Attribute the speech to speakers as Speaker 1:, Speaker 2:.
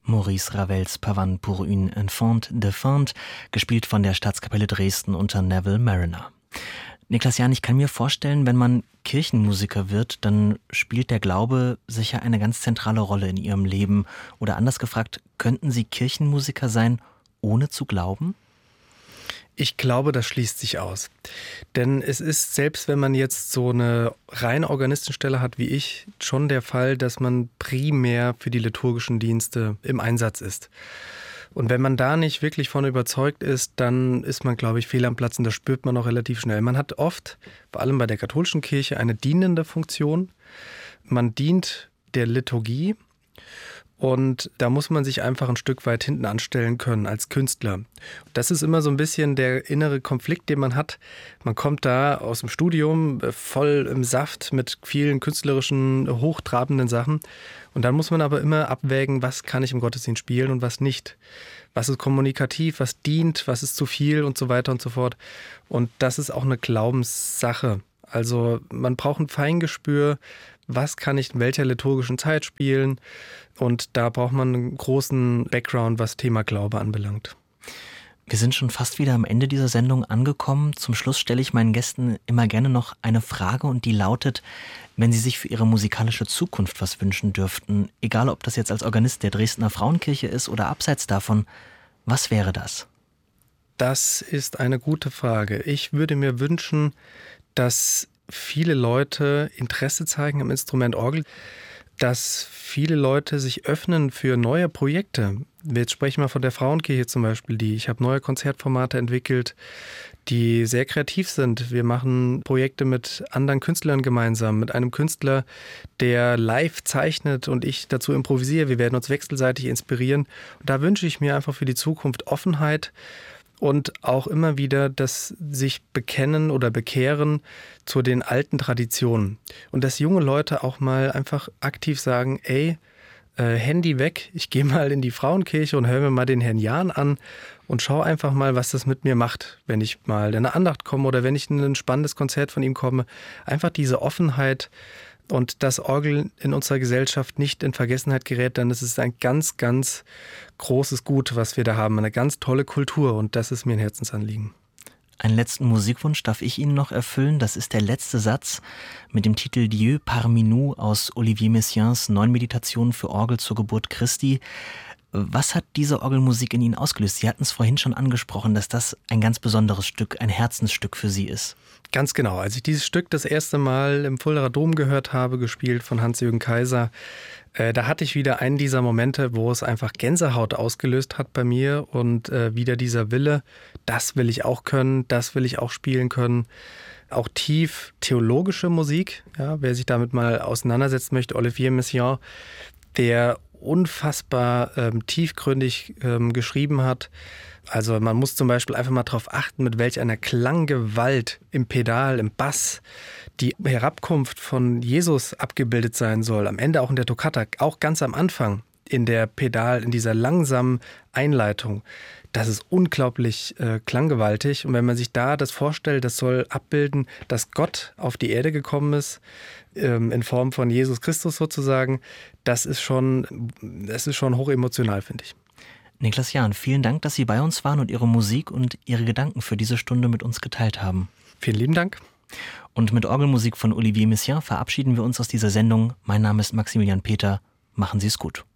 Speaker 1: Maurice Ravels Pavane pour une enfant de Fante, gespielt von der Staatskapelle Dresden unter Neville Marriner. Niklas Jahn, ich kann mir vorstellen, wenn man Kirchenmusiker wird, dann spielt der Glaube sicher eine ganz zentrale Rolle in Ihrem Leben. Oder anders gefragt, könnten Sie Kirchenmusiker sein, ohne zu glauben?
Speaker 2: Ich glaube, das schließt sich aus. Denn es ist, selbst wenn man jetzt so eine reine Organistenstelle hat wie ich, schon der Fall, dass man primär für die liturgischen Dienste im Einsatz ist. Und wenn man da nicht wirklich von überzeugt ist, dann ist man, glaube ich, fehl am Platz und das spürt man auch relativ schnell. Man hat oft, vor allem bei der katholischen Kirche, eine dienende Funktion. Man dient der Liturgie. Und da muss man sich einfach ein Stück weit hinten anstellen können als Künstler. Das ist immer so ein bisschen der innere Konflikt, den man hat. Man kommt da aus dem Studium voll im Saft mit vielen künstlerischen, hochtrabenden Sachen. Und dann muss man aber immer abwägen, was kann ich im Gottesdienst spielen und was nicht. Was ist kommunikativ, was dient, was ist zu viel und so weiter und so fort. Und das ist auch eine Glaubenssache. Also man braucht ein Feingespür, was kann ich in welcher liturgischen Zeit spielen. Und da braucht man einen großen Background, was Thema Glaube anbelangt.
Speaker 1: Wir sind schon fast wieder am Ende dieser Sendung angekommen. Zum Schluss stelle ich meinen Gästen immer gerne noch eine Frage und die lautet, wenn Sie sich für Ihre musikalische Zukunft was wünschen dürften, egal ob das jetzt als Organist der Dresdner Frauenkirche ist oder abseits davon, was wäre das?
Speaker 2: Das ist eine gute Frage. Ich würde mir wünschen, dass viele Leute Interesse zeigen am Instrument Orgel, dass viele Leute sich öffnen für neue Projekte. Jetzt sprechen wir von der Frauenkirche zum Beispiel. Ich habe neue Konzertformate entwickelt, die sehr kreativ sind. Wir machen Projekte mit anderen Künstlern gemeinsam, mit einem Künstler, der live zeichnet und ich dazu improvisiere. Wir werden uns wechselseitig inspirieren. Und da wünsche ich mir einfach für die Zukunft Offenheit und auch immer wieder das sich bekennen oder bekehren zu den alten Traditionen. Und dass junge Leute auch mal einfach aktiv sagen, Handy weg, ich gehe mal in die Frauenkirche und höre mir mal den Herrn Jahn an und schaue einfach mal, was das mit mir macht, wenn ich mal in eine Andacht komme oder wenn ich in ein spannendes Konzert von ihm komme. Einfach diese Offenheit und dass Orgel in unserer Gesellschaft nicht in Vergessenheit gerät, dann ist es ein ganz, ganz großes Gut, was wir da haben. Eine ganz tolle Kultur und das ist mir ein Herzensanliegen.
Speaker 1: Einen letzten Musikwunsch darf ich Ihnen noch erfüllen. Das ist der letzte Satz mit dem Titel Dieu parmi nous aus Olivier Messiaens 9 Meditationen für Orgel zur Geburt Christi. Was hat diese Orgelmusik in Ihnen ausgelöst? Sie hatten es vorhin schon angesprochen, dass das ein ganz besonderes Stück, ein Herzensstück für Sie ist.
Speaker 2: Ganz genau. Als ich dieses Stück das erste Mal im Fuldaer Dom gehört habe, gespielt von Hans-Jürgen Kaiser, da hatte ich wieder einen dieser Momente, wo es einfach Gänsehaut ausgelöst hat bei mir und wieder dieser Wille, das will ich auch können, das will ich auch spielen können. Auch tief theologische Musik, ja, wer sich damit mal auseinandersetzen möchte, Olivier Messiaen, der unfassbar tiefgründig geschrieben hat. Also man muss zum Beispiel einfach mal darauf achten, mit welch einer Klanggewalt im Pedal, im Bass die Herabkunft von Jesus abgebildet sein soll. Am Ende auch in der Toccata, auch ganz am Anfang in der Pedal, in dieser langsamen Einleitung. Das ist unglaublich klanggewaltig. Und wenn man sich da das vorstellt, das soll abbilden, dass Gott auf die Erde gekommen ist, in Form von Jesus Christus sozusagen, das ist schon hochemotional, finde ich.
Speaker 1: Niklas Jahn, vielen Dank, dass Sie bei uns waren und Ihre Musik und Ihre Gedanken für diese Stunde mit uns geteilt haben.
Speaker 2: Vielen lieben Dank.
Speaker 1: Und mit Orgelmusik von Olivier Messiaen verabschieden wir uns aus dieser Sendung. Mein Name ist Maximilian Peter. Machen Sie es gut.